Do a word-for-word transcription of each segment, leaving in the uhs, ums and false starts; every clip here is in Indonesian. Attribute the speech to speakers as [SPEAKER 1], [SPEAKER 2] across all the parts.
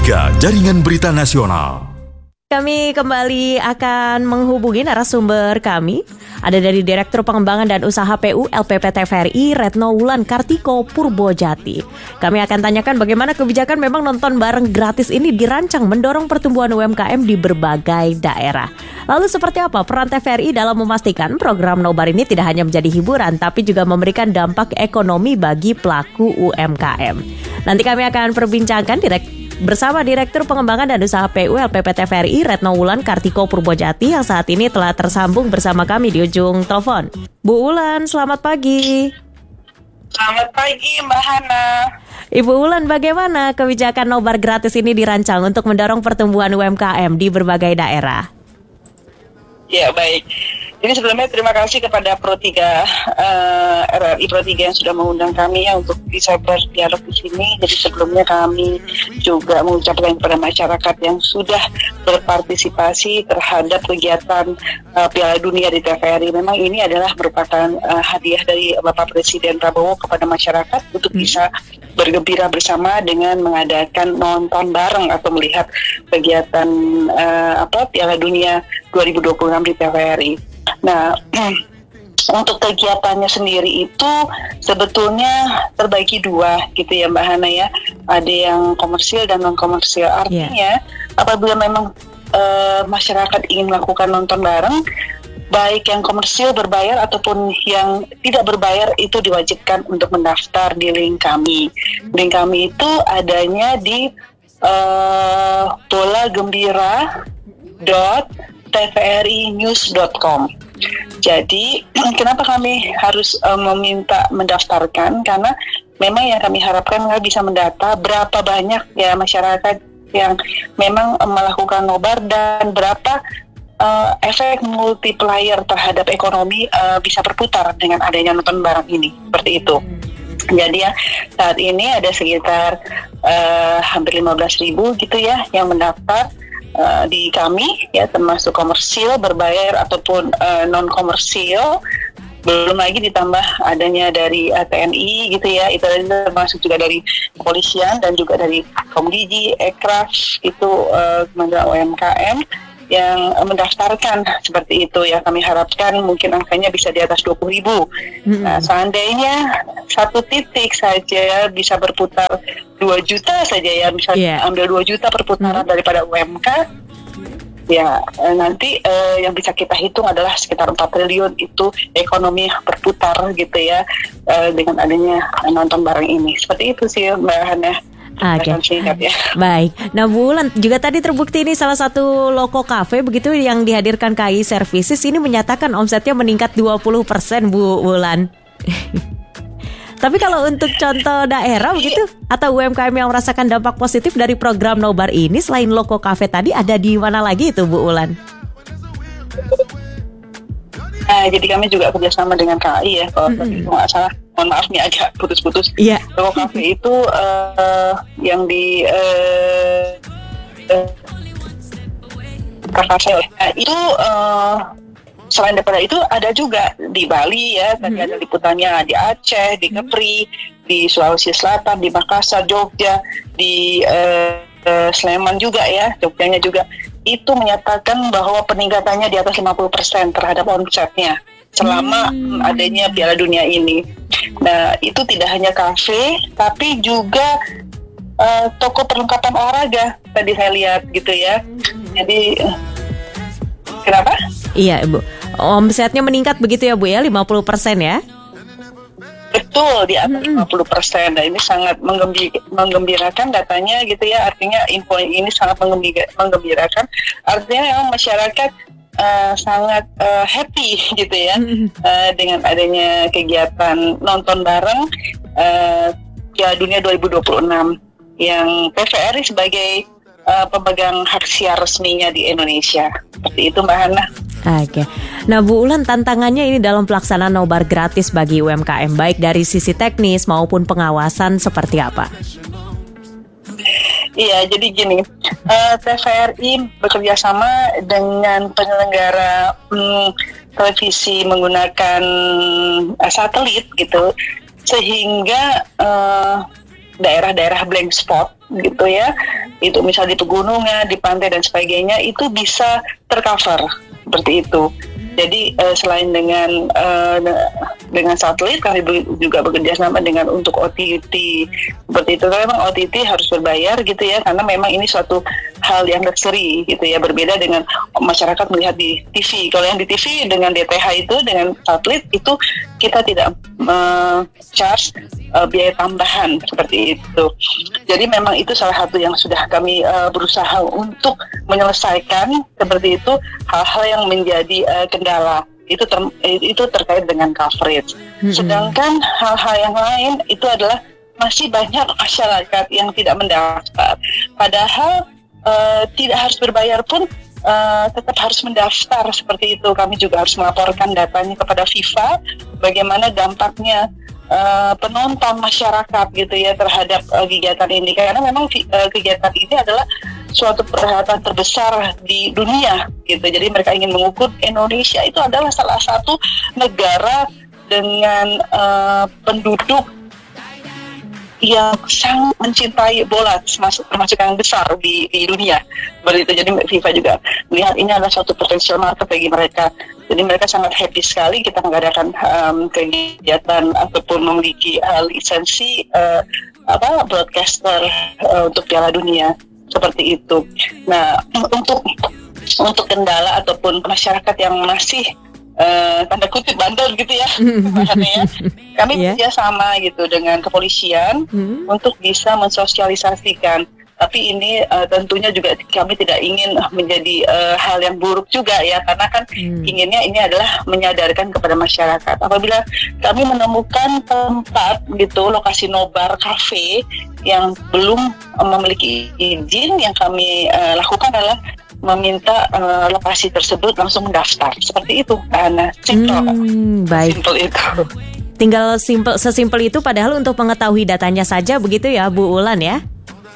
[SPEAKER 1] tiga Jaringan Berita Nasional.
[SPEAKER 2] Kami kembali akan menghubungi narasumber kami. Ada dari Direktur Pengembangan dan Usaha P U L P P T V R I, Retno Wulan Kartiko Purwojati. Kami akan tanyakan bagaimana kebijakan memang nonton bareng gratis ini dirancang mendorong pertumbuhan U M K M di berbagai daerah. Lalu seperti apa peran T V R I dalam memastikan program nobar ini tidak hanya menjadi hiburan, tapi juga memberikan dampak ekonomi bagi pelaku U M K M. Nanti kami akan perbincangkan direkt bersama Direktur Pengembangan dan Usaha P U L P P T V R I, Retno Wulan Kartiko Purwojati, yang saat ini telah tersambung bersama kami di ujung telepon. Bu Wulan, selamat pagi.
[SPEAKER 3] Selamat pagi Mbak Hana.
[SPEAKER 2] Ibu Wulan, bagaimana kebijakan nobar gratis ini dirancang untuk mendorong pertumbuhan U M K M di berbagai daerah?
[SPEAKER 3] Ya, baik. Ini sebelumnya terima kasih kepada Pro tiga uh, R R I Pro tiga yang sudah mengundang kami ya untuk bisa berdialog di sini. Jadi sebelumnya kami juga mengucapkan kepada masyarakat yang sudah berpartisipasi terhadap kegiatan uh, Piala Dunia di T V R I. Memang ini adalah merupakan uh, hadiah dari Bapak Presiden Prabowo kepada masyarakat untuk bisa bergembira bersama dengan mengadakan nonton bareng atau melihat kegiatan uh, apa Piala Dunia dua ribu dua puluh enam di T V R I. Nah, untuk kegiatannya sendiri itu sebetulnya terbagi dua gitu ya Mbak Hana ya. Ada yang komersil dan non komersil. Artinya yeah. apabila memang uh, masyarakat ingin melakukan nonton bareng, baik yang komersil berbayar ataupun yang tidak berbayar, itu diwajibkan untuk mendaftar di link kami. Link kami itu adanya di uh, bolagembira dot t v r i news dot com. Jadi kenapa kami harus uh, meminta mendaftarkan? Karena memang yang kami harapkan nggak bisa mendata berapa banyak ya masyarakat yang memang uh, melakukan nobar dan berapa uh, efek multiplier terhadap ekonomi uh, bisa berputar dengan adanya nonton bareng ini. Seperti itu. Jadi ya saat ini ada sekitar uh, hampir lima belas ribu gitu ya yang mendaftar Uh, di kami ya, termasuk komersil berbayar ataupun uh, non komersil, belum lagi ditambah adanya dari uh, T N I gitu ya, itu termasuk juga dari kepolisian dan juga dari Komdiji, Ekraf itu uh, Kementerian U M K M yang uh, mendaftarkan seperti itu ya. Kami harapkan mungkin angkanya bisa di atas dua puluh ribu. Mm-hmm. Nah, seandainya satu titik saja bisa berputar dua juta saja ya, misalnya yeah. ambil dua juta perputaran hmm. daripada U M K, ya nanti eh, yang bisa kita hitung adalah sekitar empat triliun itu ekonomi berputar gitu ya, eh, dengan adanya nonton bareng ini. Seperti itu sih Mbak Hana.
[SPEAKER 2] Oke, okay. ya. Baik. Nah Bu Wulan, juga tadi terbukti ini salah satu loko kafe begitu yang dihadirkan K I Services ini menyatakan omsetnya meningkat dua puluh persen Bu Wulan. Tapi kalau untuk contoh daerah begitu atau U M K M yang merasakan dampak positif dari program nobar ini selain Loko Cafe tadi, ada di mana lagi itu Bu Wulan?
[SPEAKER 3] Nah, jadi kami juga kerjasama dengan K I ya, kalau mm-hmm. nggak salah. Mohon maaf nih agak putus-putus.
[SPEAKER 2] Iya. Yeah.
[SPEAKER 3] Loko Cafe itu uh, yang di uh, uh, Kakasel. Nah, itu uh, selain daripada itu ada juga di Bali ya, tadi hmm. ada liputannya di Aceh, di Kepri, di Sulawesi Selatan, di Makassar, Jogja, di uh, uh, Sleman juga ya, Jogjanya juga. Itu menyatakan bahwa peningkatannya di atas lima puluh persen terhadap omsetnya selama hmm. adanya Piala Dunia ini. Nah, itu tidak hanya kafe, tapi juga uh, toko perlengkapan olahraga tadi saya lihat gitu ya. Jadi kenapa?
[SPEAKER 2] Iya Ibu, omsetnya meningkat begitu ya Bu ya, lima puluh persen ya?
[SPEAKER 3] Betul, di atas lima puluh persen. Dan ini sangat menggembi- menggembirakan datanya gitu ya. Artinya info ini sangat menggembira- menggembirakan. Artinya memang masyarakat uh, sangat uh, happy gitu ya uh, dengan adanya kegiatan nonton bareng uh, Piala Dunia dua ribu dua puluh enam yang T V R I sebagai uh, pemegang hak siar resminya di Indonesia. Seperti itu Mbak Hana.
[SPEAKER 2] Oke, nah Bu Wulan, tantangannya ini dalam pelaksanaan nobar gratis bagi U M K M baik dari sisi teknis maupun pengawasan seperti apa?
[SPEAKER 3] Iya, jadi gini, uh, T V R I bekerja sama dengan penyelenggara um, televisi menggunakan uh, satelit gitu, sehingga uh, daerah-daerah blank spot gitu ya, itu misal di pegunungan, di pantai dan sebagainya, itu bisa tercover seperti itu. Jadi uh, selain dengan uh, dengan satelit, kami juga bekerja sama dengan untuk O T T seperti itu. Karena memang O T T harus berbayar gitu ya, karena memang ini suatu hal yang luxury gitu ya, berbeda dengan masyarakat melihat di T V. Kalau yang di T V dengan D T H itu, dengan satelit itu kita tidak uh, charge uh, biaya tambahan seperti itu. Jadi memang itu salah satu yang sudah kami uh, berusaha untuk menyelesaikan seperti itu, hal-hal yang menjadi uh, kendala itu ter, itu terkait dengan coverage. Mm-hmm. Sedangkan hal-hal yang lain itu adalah masih banyak masyarakat yang tidak mendaftar. Padahal uh, tidak harus berbayar pun uh, tetap harus mendaftar seperti itu. Kami juga harus melaporkan datanya kepada FIFA bagaimana dampaknya Uh, penonton masyarakat gitu ya terhadap uh, kegiatan ini, karena memang uh, kegiatan ini adalah suatu perhelatan terbesar di dunia gitu. Jadi mereka ingin mengukur Indonesia itu adalah salah satu negara dengan uh, penduduk yang sangat mencintai bola, termasuk termasuk yang besar di, di dunia begitu. Jadi FIFA juga melihat ini adalah suatu potensial market bagi mereka. Jadi mereka sangat happy sekali kita mengadakan um, kegiatan ataupun memiliki uh, lisensi uh, apa broadcaster uh, untuk Piala Dunia seperti itu. Nah, untuk untuk kendala ataupun masyarakat yang masih Uh, tanda kutip bandel gitu ya, makanya kami yeah. bekerja sama gitu dengan kepolisian mm. untuk bisa mensosialisasikan. Tapi ini uh, tentunya juga kami tidak ingin menjadi uh, hal yang buruk juga ya, karena kan mm. inginnya ini adalah menyadarkan kepada masyarakat. Apabila kami menemukan tempat gitu, lokasi nobar cafe yang belum uh, memiliki izin, yang kami uh, lakukan adalah meminta uh, lokasi tersebut langsung mendaftar seperti itu. Nah, simple,
[SPEAKER 2] hmm, baik.
[SPEAKER 3] Simple itu.
[SPEAKER 2] Tinggal simple, sesimpel itu, padahal untuk mengetahui datanya saja begitu ya, Bu Ulan ya?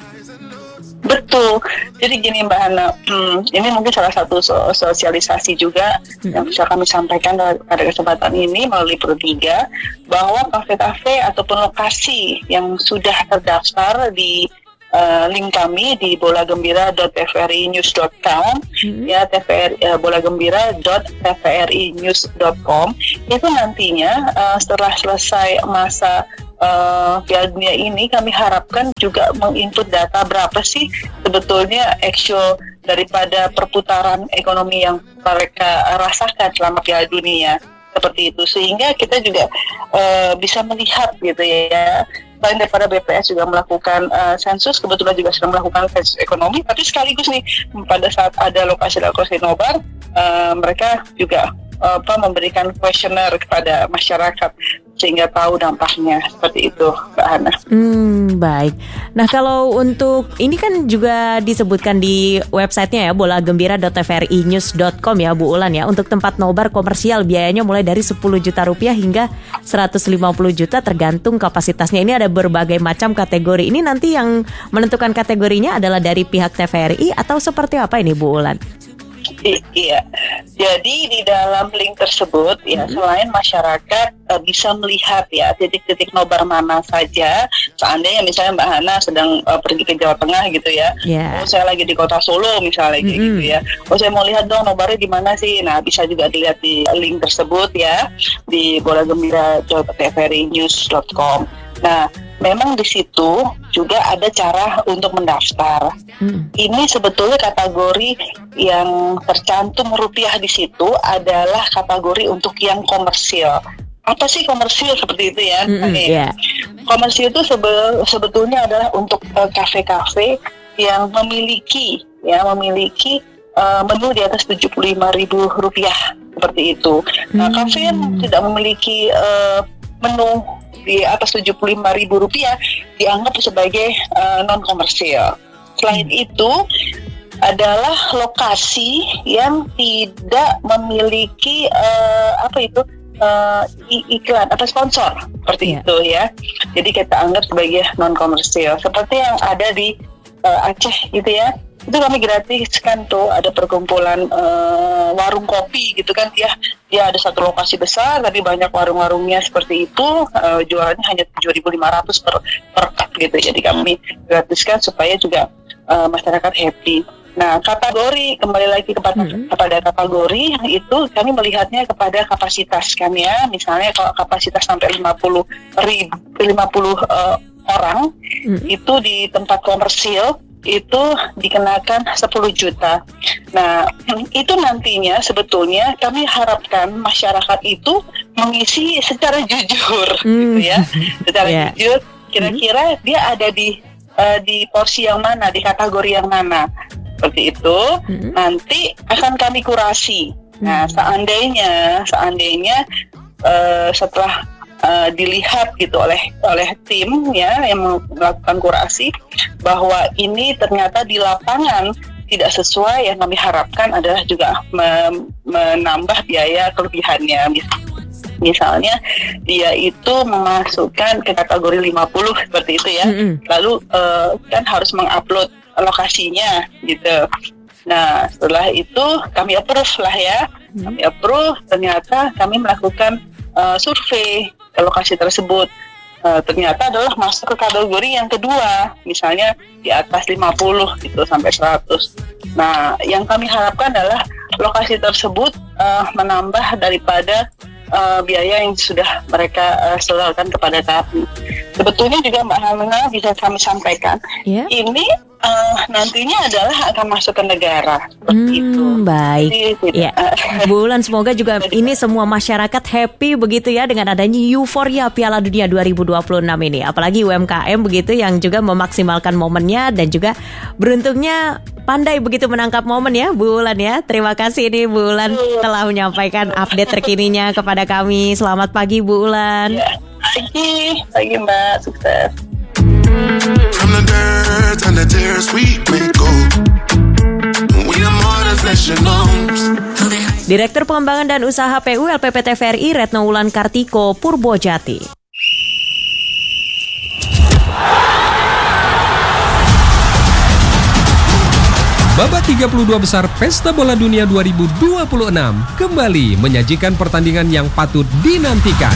[SPEAKER 3] Betul. Jadi gini Mbak Hana, hmm, ini mungkin salah satu so- sosialisasi juga hmm. yang bisa kami sampaikan pada kesempatan ini melalui Pro tiga, bahwa kafe-kafe ataupun lokasi yang sudah terdaftar di Uh, link kami di bola gembira dot t v r i news dot com hmm. ya tvr uh, bola gembira dot t v r i news dot com itu nantinya uh, setelah selesai masa uh, Piala Dunia ini, kami harapkan juga menginput data berapa sih sebetulnya actual daripada perputaran ekonomi yang mereka rasakan selama Piala Dunia seperti itu, sehingga kita juga uh, bisa melihat gitu ya. Selain daripada B P S juga melakukan uh, sensus, kebetulan juga sedang melakukan sensus ekonomi, tapi sekaligus nih pada saat ada lokasi-lokasi nobar, uh, mereka juga uh, apa, memberikan kuesioner kepada masyarakat sehingga tahu dampaknya seperti itu, Kak Hana.
[SPEAKER 2] Hmm, baik. Nah, kalau untuk ini kan juga disebutkan di websitenya ya, bola gembira dot t v r i news dot com ya, Bu Ulan ya. Untuk tempat nobar komersial biayanya mulai dari sepuluh juta rupiah hingga seratus lima puluh juta tergantung kapasitasnya. Ini ada berbagai macam kategori. Ini nanti yang menentukan kategorinya adalah dari pihak T V R I atau seperti apa ini, Bu Ulan?
[SPEAKER 3] I- iya, jadi di dalam link tersebut ya, selain masyarakat uh, bisa melihat ya titik-titik nobar mana saja. Seandainya misalnya Mbak Hana sedang uh, pergi ke Jawa Tengah gitu ya, yeah. oh saya lagi di kota Solo misalnya mm-hmm. gitu ya, oh saya mau lihat dong nobarnya di mana sih. Nah, bisa juga dilihat di link tersebut ya, di bola gembira dot t v r i news dot com. Nah, memang di situ juga ada cara untuk mendaftar. Hmm. Ini sebetulnya kategori yang tercantum rupiah di situ adalah kategori untuk yang komersil. Apa sih komersil seperti itu ya?
[SPEAKER 2] Mm-hmm, yeah.
[SPEAKER 3] Komersil itu sebe- sebetulnya adalah untuk uh, kafe-kafe yang memiliki ya memiliki uh, menu di atas tujuh puluh lima ribu rupiah seperti itu. Nah, hmm. kafe yang tidak memiliki uh, menu di atas tujuh puluh lima ribu rupiah dianggap sebagai uh, non komersial. Selain itu adalah lokasi yang tidak memiliki uh, apa itu uh, iklan atau sponsor seperti yeah. itu ya. Jadi kita anggap sebagai non komersial. Seperti yang ada di uh, Aceh gitu ya. itu kami gratiskan tuh, ada perkumpulan uh, warung kopi gitu kan, dia dia ada satu lokasi besar tapi banyak warung-warungnya seperti itu, uh, jualannya hanya tujuh ribu lima ratus per per cup gitu, jadi kami gratiskan supaya juga uh, masyarakat happy. Nah, kategori, kembali lagi kepada, hmm. kepada kategori itu kami melihatnya kepada kapasitas kan ya. Misalnya kalau kapasitas sampai lima puluh ribu, lima puluh uh, orang hmm. itu di tempat komersil itu dikenakan sepuluh juta. Nah, itu nantinya sebetulnya kami harapkan masyarakat itu mengisi secara jujur hmm. gitu ya. Secara yeah. jujur, kira-kira hmm. dia ada di uh, di porsi yang mana, di kategori yang mana. Seperti itu, hmm. nanti akan kami kurasi. Nah, seandainya, seandainya uh, setelah uh, dilihat gitu oleh oleh tim ya yang melakukan kurasi bahwa ini ternyata di lapangan tidak sesuai, yang kami harapkan adalah juga mem- menambah biaya kelebihannya. Misalnya dia itu memasukkan ke kategori lima puluh seperti itu ya, hmm. lalu uh, kan harus mengupload lokasinya gitu. Nah, setelah itu kami approve lah ya. Kami approve, ternyata kami melakukan uh, survei ke lokasi tersebut. Uh, ternyata adalah masuk ke kategori yang kedua, misalnya di atas lima puluh gitu sampai seratus. Nah, yang kami harapkan adalah lokasi tersebut uh, menambah daripada uh, biaya yang sudah mereka uh, setorkan kepada kami. Sebetulnya juga Mbak Hamina bisa kami sampaikan, yeah. ini uh, nantinya adalah akan masuk ke negara seperti
[SPEAKER 2] hmm,
[SPEAKER 3] itu.
[SPEAKER 2] Baik,
[SPEAKER 3] Jadi,
[SPEAKER 2] ya. Bu Ulan, semoga juga ini semua masyarakat happy begitu ya dengan adanya euforia Piala Dunia dua ribu dua puluh enam ini. Apalagi U M K M begitu yang juga memaksimalkan momennya dan juga beruntungnya pandai begitu menangkap momen ya Bu Ulan ya. Terima kasih ini Bu Ulan telah menyampaikan update terkininya kepada kami. Selamat pagi Bu Ulan.
[SPEAKER 3] Ya. Pagi, pagi Mbak, sukses.
[SPEAKER 4] From the dirt and the tears we may go. We the more than flesh and bones.
[SPEAKER 2] Direktur Pengembangan dan Usaha P U L P P T F R I Retno Wulan Kartiko Purbojati.
[SPEAKER 5] Babak tiga puluh dua besar Pesta Bola Dunia dua ribu dua puluh enam kembali menyajikan pertandingan yang patut dinantikan.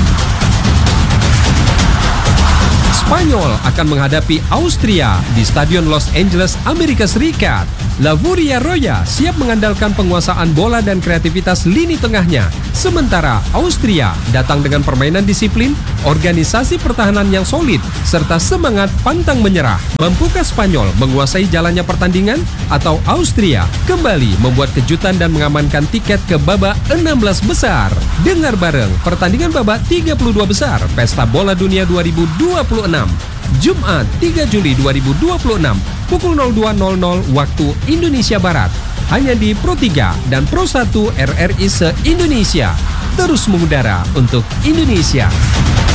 [SPEAKER 5] Spanyol akan menghadapi Austria di Stadion Los Angeles, Amerika Serikat. La Furia Roya siap mengandalkan penguasaan bola dan kreativitas lini tengahnya. Sementara Austria datang dengan permainan disiplin, organisasi pertahanan yang solid, serta semangat pantang menyerah. Mampukah Spanyol menguasai jalannya pertandingan? Atau Austria kembali membuat kejutan dan mengamankan tiket ke babak enam belas besar? Dengar bareng pertandingan babak tiga puluh dua besar Pesta Bola Dunia dua ribu dua puluh enam. Jumat tiga Juli dua ribu dua puluh enam pukul nol dua nol nol waktu Indonesia Barat. Hanya di Pro tiga dan Pro satu R R I se-Indonesia. Terus mengudara untuk Indonesia.